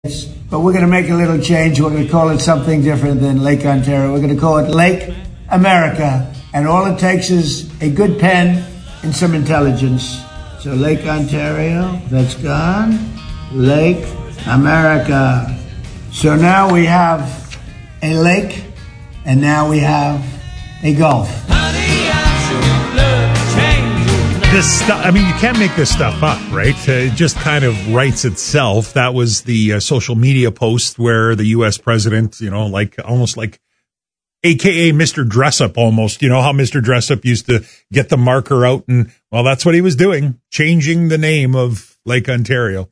But we're going to make a little change. We're going to call it something different than Lake Ontario. We're going to call it Lake America. And all it takes is a good pen and some intelligence. So Lake Ontario, that's gone. Lake America. So now we have a lake, and now we have a Gulf. This stuff, I mean, you can't make this stuff up, right? It just kind of writes itself. That was the social media post where the U.S. president, almost like AKA Mr. Dressup almost, how Mr. Dressup used to get the marker out and, well, that's what he was doing, changing the name of Lake Ontario.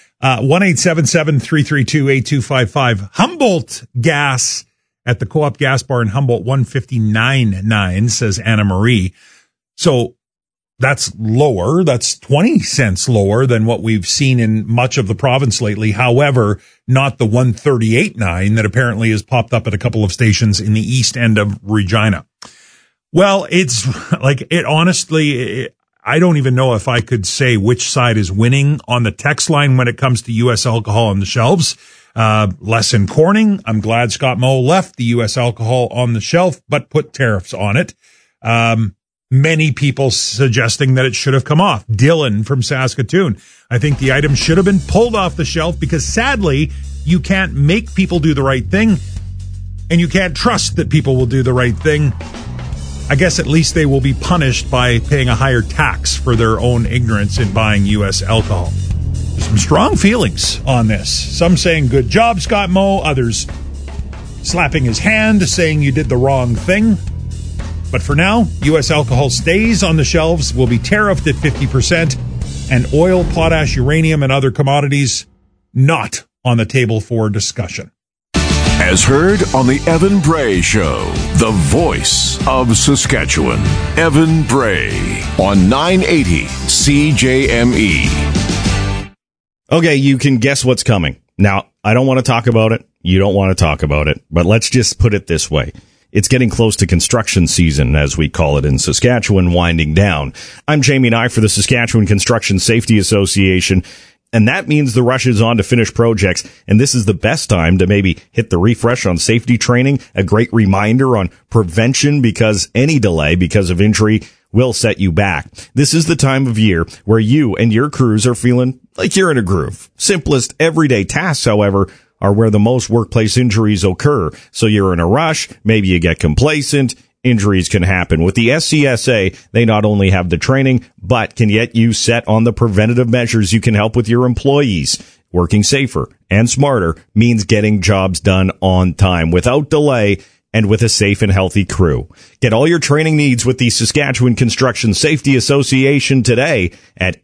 1-877-332-8255. Humboldt gas at the Co-op Gas Bar in Humboldt, 159.9, says Anna Marie. So that's lower. That's 20 cents lower than what we've seen in much of the province lately. However, not the 138.9 that apparently has popped up at a couple of stations in the east end of Regina. Well, it's like it honestly, I don't even know if I could say which side is winning on the text line when it comes to U.S. alcohol on the shelves. Less in Corning. I'm glad Scott Moe left the U.S. alcohol on the shelf, but put tariffs on it. Many people suggesting that it should have come off. Dylan from Saskatoon. I think the item should have been pulled off the shelf because sadly, you can't make people do the right thing and you can't trust that people will do the right thing. I guess at least they will be punished by paying a higher tax for their own ignorance in buying U.S. alcohol. There's some strong feelings on this. Some saying, good job, Scott Moe. Others slapping his hand, saying you did the wrong thing. But for now, U.S. alcohol stays on the shelves, will be tariffed at 50%, and oil, potash, uranium, and other commodities not on the table for discussion. As heard on the Evan Bray Show, the voice of Saskatchewan, Evan Bray, on 980 CJME. Okay, you can guess what's coming. Now, I don't want to talk about it. You don't want to talk about it. But let's just put it this way. It's getting close to construction season, as we call it in Saskatchewan, winding down. I'm Jamie Nye for the Saskatchewan Construction Safety Association, and that means the rush is on to finish projects, and this is the best time to maybe hit the refresh on safety training, a great reminder on prevention, because any delay because of injury will set you back. This is the time of year where you and your crews are feeling like you're in a groove. Simplest everyday tasks, however, are where the most workplace injuries occur. So you're in a rush, maybe you get complacent, injuries can happen. With the SCSA, they not only have the training, but can get you set on the preventative measures you can help with your employees. Working safer and smarter means getting jobs done on time, without delay, and with a safe and healthy crew. Get all your training needs with the Saskatchewan Construction Safety Association today at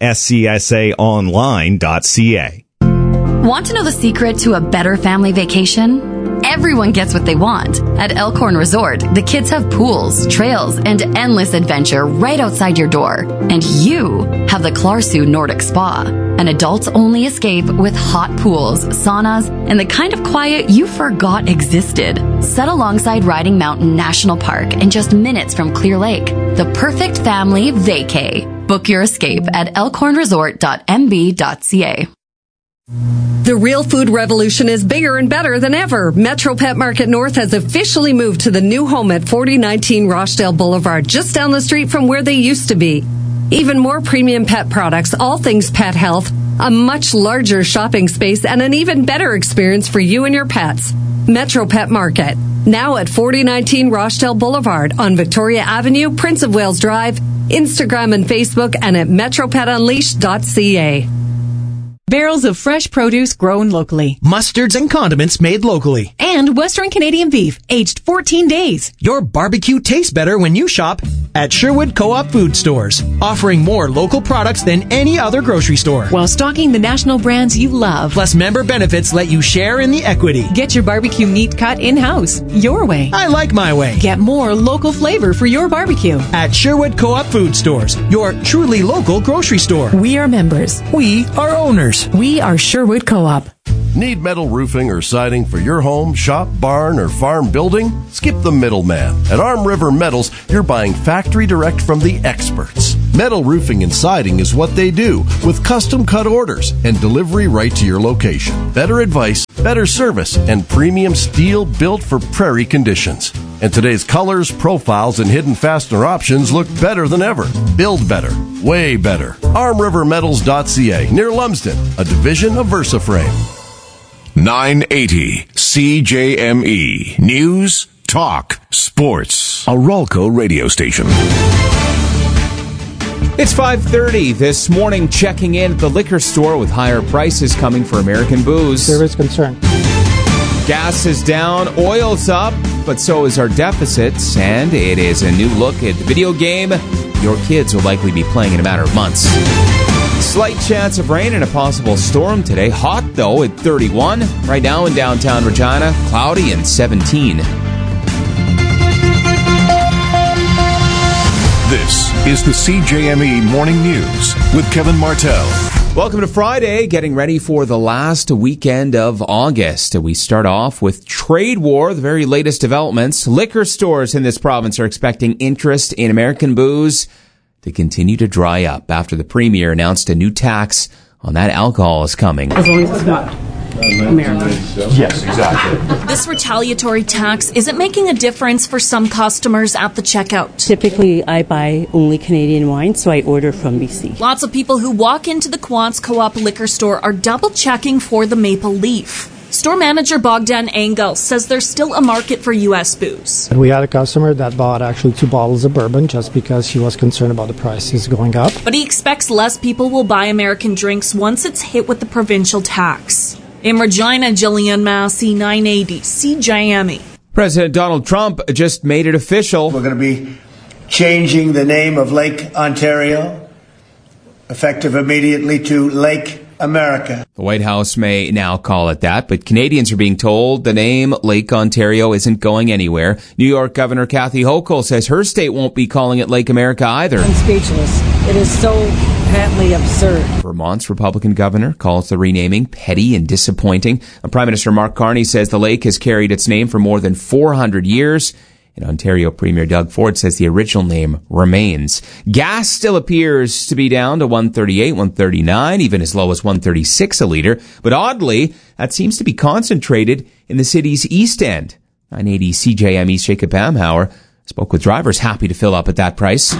scsaonline.ca. Want to know the secret to a better family vacation? Everyone gets what they want. At Elkhorn Resort, the kids have pools, trails, and endless adventure right outside your door. And you have the Clarsu Nordic Spa, an adults-only escape with hot pools, saunas, and the kind of quiet you forgot existed. Set alongside Riding Mountain National Park and just minutes from Clear Lake. The perfect family vacay. Book your escape at elkhornresort.mb.ca. The real food revolution is bigger and better than ever. Metro Pet Market North has officially moved to the new home at 4019 Rochdale Boulevard, just down the street from where they used to be. Even more premium pet products, all things pet health, a much larger shopping space, and an even better experience for you and your pets. Metro Pet Market, now at 4019 Rochdale Boulevard on Victoria Avenue, Prince of Wales Drive, Instagram and Facebook, and at metropetunleashed.ca. Barrels of fresh produce grown locally. Mustards and condiments made locally. And Western Canadian beef, aged 14 days. Your barbecue tastes better when you shop at Sherwood Co-op Food Stores, offering more local products than any other grocery store. While stocking the national brands you love. Plus, member benefits let you share in the equity. Get your barbecue meat cut in-house, your way. I like my way. Get more local flavor for your barbecue. At Sherwood Co-op Food Stores, your truly local grocery store. We are members. We are owners. We are Sherwood Co-op. Need metal roofing or siding for your home, shop, barn, or farm building? Skip the middleman. At Arm River Metals, you're buying factory direct from the experts. Metal roofing and siding is what they do, with custom cut orders and delivery right to your location. Better advice, better service, and premium steel built for prairie conditions. And today's colors, profiles, and hidden fastener options look better than ever. Build better. Way better. ArmRiverMetals.ca, near Lumsden, a division of VersaFrame. 980 CJME. News, talk, sports. A Ralco radio station. It's 5:30 this morning, checking in at the liquor store with higher prices coming for American booze. There is concern. Gas is down, oil's up, but so is our deficits, and it is a new look at the video game your kids will likely be playing in a matter of months. Slight chance of rain and a possible storm today. Hot, though, at 31. Right now in downtown Regina, cloudy and 17. This is the CJME Morning News with Kevin Martell. Welcome to Friday, getting ready for the last weekend of August. We start off with trade war, the very latest developments. Liquor stores in this province are expecting interest in American booze to continue to dry up after the Premier announced a new tax on that alcohol is coming. As long as it's not American. Yes, exactly. This retaliatory tax isn't making a difference for some customers at the checkout. Typically, I buy only Canadian wine, so I order from BC. Lots of people who walk into the Quants Co-op liquor store are double-checking for the maple leaf. Store manager Bogdan Engel says there's still a market for U.S. booze. We had a customer that bought actually 2 bottles of bourbon just because she was concerned about the prices going up. But he expects less people will buy American drinks once it's hit with the provincial tax. In Regina, Jillian Massey, 980 CJME. President Donald Trump just made it official. We're going to be changing the name of Lake Ontario, effective immediately, to Lake America. The White House may now call it that, but Canadians are being told the name Lake Ontario isn't going anywhere. New York Governor Kathy Hochul says her state won't be calling it Lake America either. I'm speechless. It is so patently absurd. Vermont's Republican governor calls the renaming petty and disappointing. Prime Minister Mark Carney says the lake has carried its name for more than 400 years. And Ontario Premier Doug Ford says the original name remains. Gas still appears to be down to $1.38, $1.39, even as low as $1.36 a liter. But oddly, that seems to be concentrated in the city's east end. 980 CJME's Jacob Bamhauer spoke with drivers happy to fill up at that price.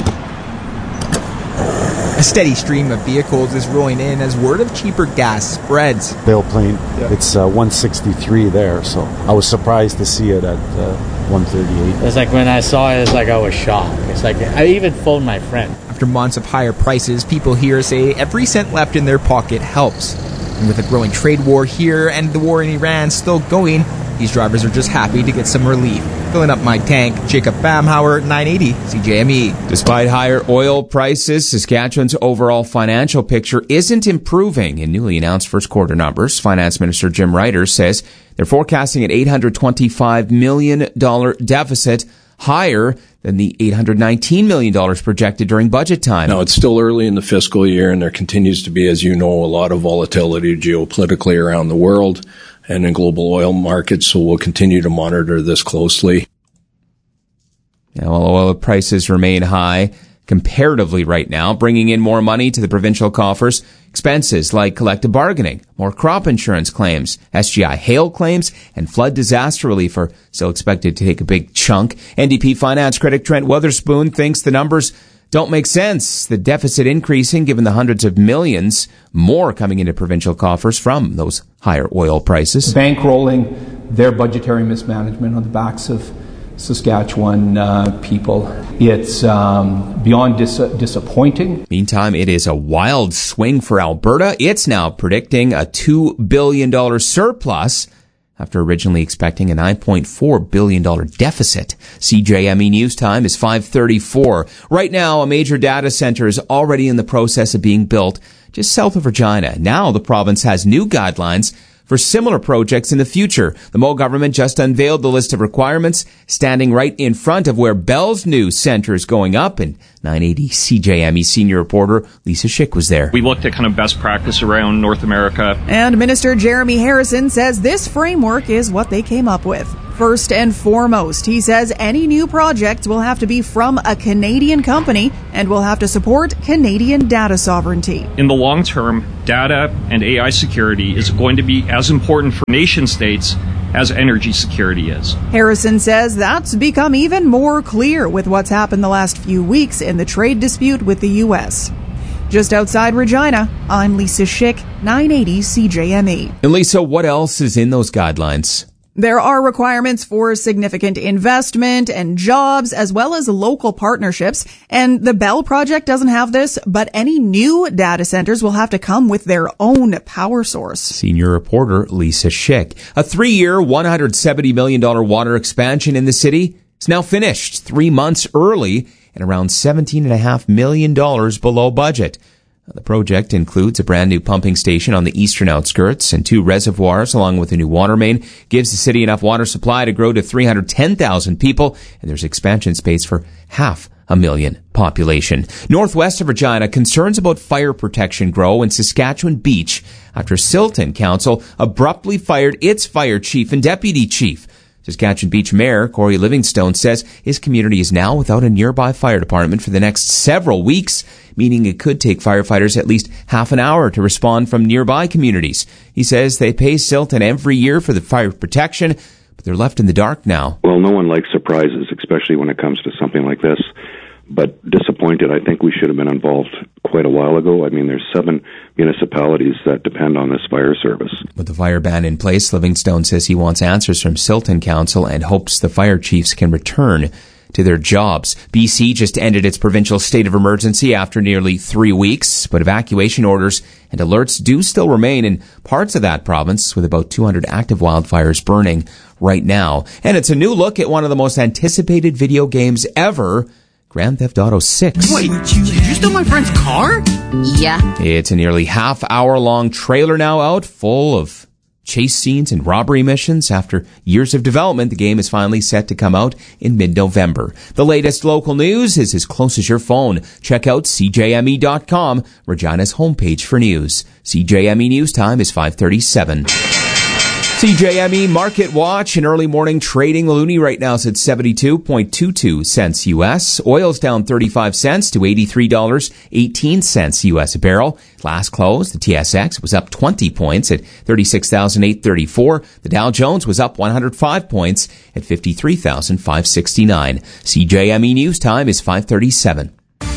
A steady stream of vehicles is rolling in as word of cheaper gas spreads. Bale Plain, it's 163 there, so I was surprised to see it at 138. It's like when I saw it, it's like I was shocked. It's like I even phoned my friend. After months of higher prices, people here say every cent left in their pocket helps. And with a growing trade war here and the war in Iran still going, these drivers are just happy to get some relief. Filling up my tank, Jacob Bamhauer, 980 CJME. Despite higher oil prices, Saskatchewan's overall financial picture isn't improving. In newly announced first quarter numbers, Finance Minister Jim Ryder says they're forecasting an $825 million deficit, higher than the $819 million projected during budget time. Now, it's still early in the fiscal year, and there continues to be, as you know, a lot of volatility geopolitically around the world and in global oil markets, so we'll continue to monitor this closely. While oil prices remain high comparatively right now, bringing in more money to the provincial coffers, expenses like collective bargaining, more crop insurance claims, SGI hail claims, and flood disaster relief are still expected to take a big chunk. NDP finance critic Trent Weatherspoon thinks the numbers don't make sense. The deficit increasing given the hundreds of millions more coming into provincial coffers from those higher oil prices. Bankrolling their budgetary mismanagement on the backs of Saskatchewan people. It's beyond disappointing. Meantime, it is a wild swing for Alberta. It's now predicting a $2 billion surplus after originally expecting a $9.4 billion deficit. CJME News Time is 5:34. Right now, a major data center is already in the process of being built just south of Regina. Now the province has new guidelines for similar projects in the future. The Moe government just unveiled the list of requirements, standing right in front of where Bell's new center is going up. And 980 CJME senior reporter Lisa Schick was there. We looked at kind of best practice around North America. And Minister Jeremy Harrison says this framework is what they came up with. First and foremost, he says any new project will have to be from a Canadian company and will have to support Canadian data sovereignty. In the long term, data and AI security is going to be as important for nation states as energy security is. Harrison says that's become even more clear with what's happened the last few weeks in the trade dispute with the U.S. Just outside Regina, I'm Lisa Schick, 980 CJME. And Lisa, what else is in those guidelines? There are requirements for significant investment and jobs, as well as local partnerships. And the Bell project doesn't have this, but any new data centers will have to come with their own power source. Senior reporter Lisa Schick. A 3-year, $170 million water expansion in the city is now finished 3 months early and around $17.5 million below budget. The project includes a brand new pumping station on the eastern outskirts and 2 reservoirs along with a new water main, gives the city enough water supply to grow to 310,000 people, and there's expansion space for 500,000 population. Northwest of Regina, concerns about fire protection grow in Saskatchewan Beach after Silton Council abruptly fired its fire chief and deputy chief. Saskatchewan Beach Mayor Corey Livingstone says his community is now without a nearby fire department for the next several weeks, meaning it could take firefighters at least half an hour to respond from nearby communities. He says they pay Silton every year for the fire protection, but they're left in the dark now. Well, no one likes surprises, especially when it comes to something like this. But disappointed, I think we should have been involved quite a while ago. I mean, there's 7 municipalities that depend on this fire service. With the fire ban in place, Livingstone says he wants answers from Silton Council and hopes the fire chiefs can return to their jobs. BC just ended its provincial state of emergency after nearly 3 weeks, but evacuation orders and alerts do still remain in parts of that province, with about 200 active wildfires burning right now. And it's a new look at one of the most anticipated video games ever, Grand Theft Auto 6. Wait, did you steal my friend's car? Yeah. It's a nearly half-hour-long trailer now out, full of chase scenes and robbery missions. After years of development, the game is finally set to come out in mid-November. The latest local news is as close as your phone. Check out CJME.com, Regina's homepage for news. CJME News Time is 5:37. CJME Market Watch and early morning trading. The loonie right now is at 72.22 cents U.S. Oil's down 35 cents to $83.18 U.S. a barrel. Last close, the TSX was up 20 points at 36,834. The Dow Jones was up 105 points at 53,569. CJME News Time is 5:37.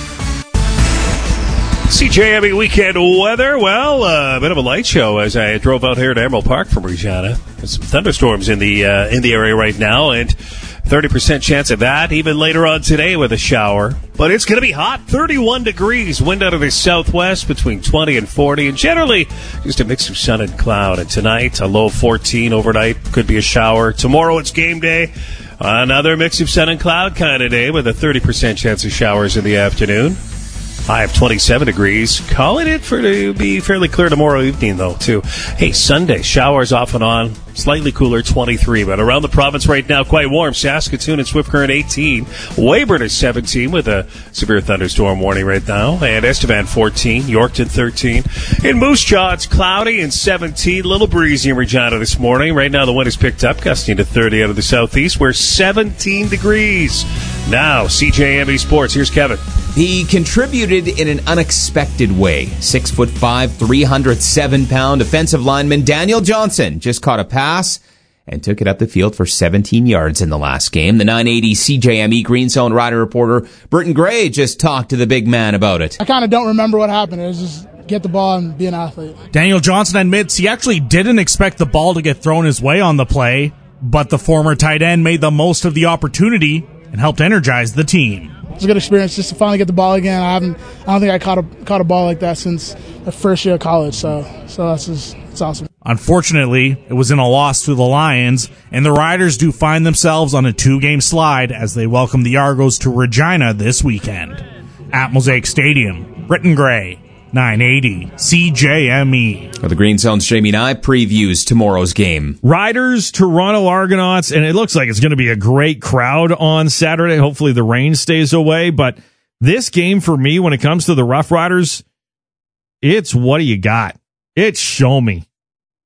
CJME weekend weather. Well, a bit of a light show as I drove out here to Emerald Park from Regina. There's some thunderstorms in the area right now, and 30% chance of that even later on today with a shower. But it's going to be hot, 31 degrees, wind out of the southwest between 20 and 40, and generally just a mix of sun and cloud. And tonight, a low of 14 overnight, could be a shower. Tomorrow, it's game day. Another mix of sun and cloud kind of day with a 30% chance of showers in the afternoon. High of 27 degrees. Calling it to be fairly clear tomorrow evening, though, too. Hey, Sunday, showers off and on. Slightly cooler, 23. But around the province right now, quite warm. Saskatoon and Swift Current, 18. Weyburn is 17 with a severe thunderstorm warning right now. And Estevan, 14. Yorkton, 13. In Moose Jaw, it's cloudy and 17. Little breezy in Regina this morning. Right now, the wind has picked up, gusting to 30 out of the southeast. We're 17 degrees. Now, CJME Sports. Here's Kevin. He contributed in an unexpected way. 6'5", 307-pound offensive lineman Daniel Johnson just caught a pass and took it up the field for 17 yards in the last game. The 980 CJME Green Zone Rider reporter Burton Gray just talked to the big man about it. I kind of don't remember what happened. It was just get the ball and be an athlete. Daniel Johnson admits he actually didn't expect the ball to get thrown his way on the play, but the former tight end made the most of the opportunity and helped energize the team. It was a good experience just to finally get the ball again. I don't think I caught a ball like that since the first year of college, so it's awesome. Unfortunately, it was in a loss to the Lions, and the Riders do find themselves on a 2-game slide as they welcome the Argos to Regina this weekend. At Mosaic Stadium, Britton Gray, 980 CJME. The Green Zone's Jamie Nye previews tomorrow's game. Riders, Toronto Argonauts, and it looks like it's going to be a great crowd on Saturday. Hopefully the rain stays away, but this game for me, when it comes to the Rough Riders, it's what do you got? It's show me.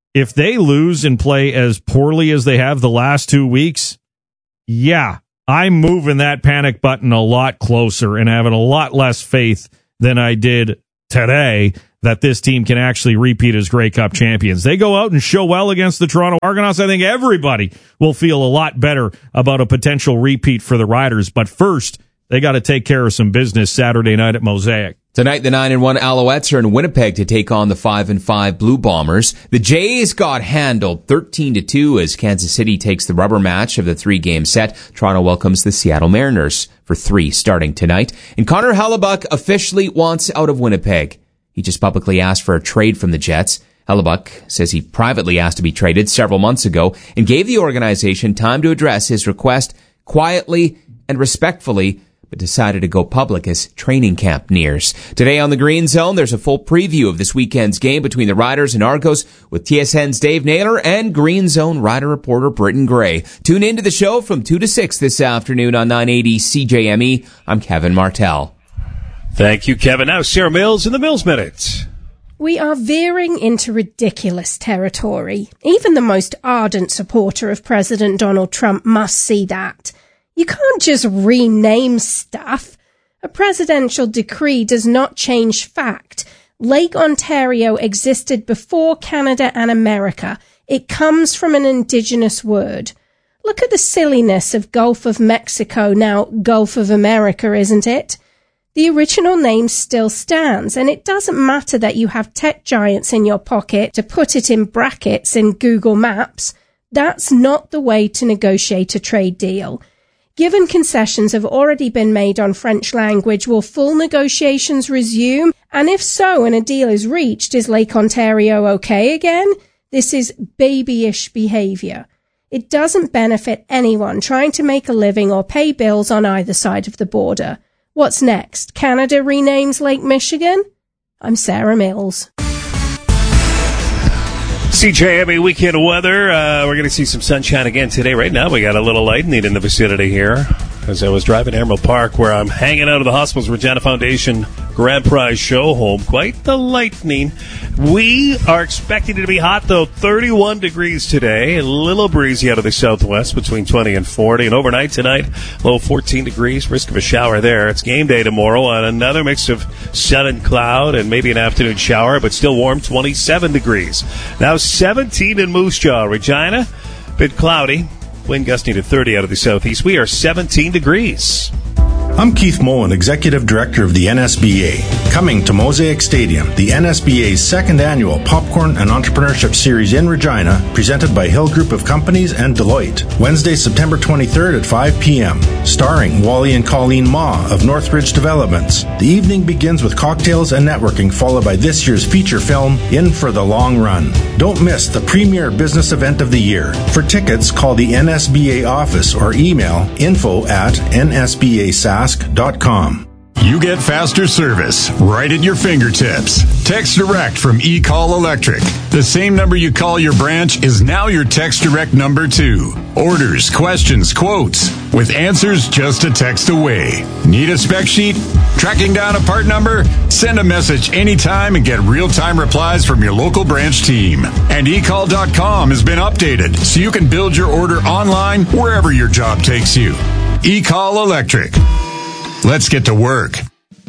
if they lose and play as poorly as they have the last 2 weeks, yeah, I'm moving that panic button a lot closer and having a lot less faith than I did today that this team can actually repeat as Grey Cup champions. They go out and show well against the Toronto Argonauts. I think everybody will feel a lot better about a potential repeat for the Riders. But first, they got to take care of some business Saturday night at Mosaic. Tonight, the 9-1 Alouettes are in Winnipeg to take on the 5-5 Blue Bombers. The Jays got handled 13-2 as Kansas City takes the rubber match of the 3-game set. Toronto welcomes the Seattle Mariners for 3 starting tonight. And Connor Hellebuyck officially wants out of Winnipeg. He just publicly asked for a trade from the Jets. Hellebuyck says he privately asked to be traded several months ago and gave the organization time to address his request quietly and respectfully, but decided to go public as training camp nears. Today on the Green Zone, there's a full preview of this weekend's game between the Riders and Argos with TSN's Dave Naylor and Green Zone Rider reporter Britton Gray. Tune into the show from 2 to 6 this afternoon on 980 CJME. I'm Kevin Martell. Thank you, Kevin. Now, Sarah Mills in the Mills Minute. We are veering into ridiculous territory. Even the most ardent supporter of President Donald Trump must see that. You can't just rename stuff. A presidential decree does not change fact. Lake Ontario existed before Canada and America. It comes from an indigenous word. Look at the silliness of Gulf of Mexico, now Gulf of America, isn't it? The original name still stands, and it doesn't matter that you have tech giants in your pocket to put it in brackets in Google Maps. That's not the way to negotiate a trade deal. Given concessions have already been made on French language, will full negotiations resume? And if so, and a deal is reached, is Lake Ontario okay again? This is babyish behavior. It doesn't benefit anyone trying to make a living or pay bills on either side of the border. What's next? Canada renames Lake Michigan? I'm Sarah Mills. CJME weekend weather. We're going to see some sunshine again today. Right now, we got a little lightning in the vicinity here. As I was driving to Emerald Park, where I'm hanging out of the Hospitals Regina Foundation Grand Prize show home. Quite the lightning. We are expecting it to be hot, though. 31 degrees today. A little breezy out of the southwest, between 20 and 40. And overnight tonight, low 14 degrees. Risk of a shower there. It's game day tomorrow on another mix of sun and cloud and maybe an afternoon shower, but still warm, 27 degrees. Now 17 in Moose Jaw, Regina. Bit cloudy. Wind gusting to 30 out of the southeast. We are 17 degrees. I'm Keith Mullen, Executive Director of the NSBA. Coming to Mosaic Stadium, the NSBA's second annual Popcorn and Entrepreneurship Series in Regina, presented by Hill Group of Companies and Deloitte. Wednesday, September 23rd at 5 p.m. Starring Wally and Colleen Ma of Northridge Developments. The evening begins with cocktails and networking, followed by this year's feature film, In for the Long Run. Don't miss the premier business event of the year. For tickets, call the NSBA office or email info@nsbasask.com. You get faster service right at your fingertips. Text Direct from eCall Electric. The same number you call your branch is now your Text Direct number too. Orders, questions, quotes, with answers just a text away. Need a spec sheet? Tracking down a part number? Send a message anytime and get real-time replies from your local branch team. And eCall.com has been updated so you can build your order online wherever your job takes you. eCall Electric. Let's get to work.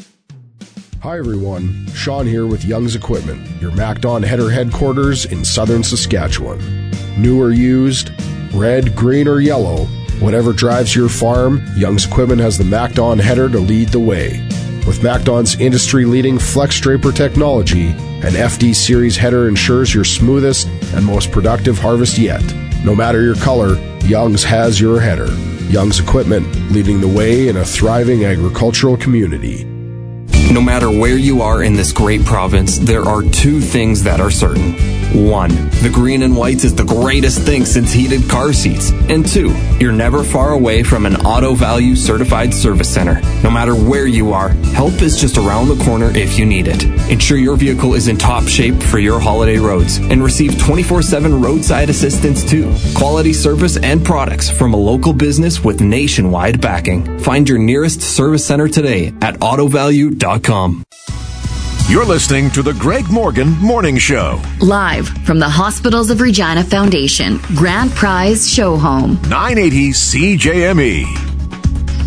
Hi everyone, Sean here with Young's Equipment, your MacDon header headquarters in southern Saskatchewan. New or used, red, green or yellow, whatever drives your farm, Young's Equipment has the MacDon header to lead the way. With MacDon's industry-leading Flex Draper technology, an FD Series header ensures your smoothest and most productive harvest yet. No matter your color, Young's has your header. Young's Equipment, leading the way in a thriving agricultural community. No matter where you are in this great province, there are two things that are certain. 1. The green and whites is the greatest thing since heated car seats. And 2. You're never far away from an Auto Value certified service center. No matter where you are, help is just around the corner if you need it. Ensure your vehicle is in top shape for your holiday roads and receive 24/7 roadside assistance too. Quality service and products from a local business with nationwide backing. Find your nearest service center today at autovalue.com. You're listening to the Greg Morgan Morning Show. Live from the Hospitals of Regina Foundation, Grand Prize Show Home. 980 CJME.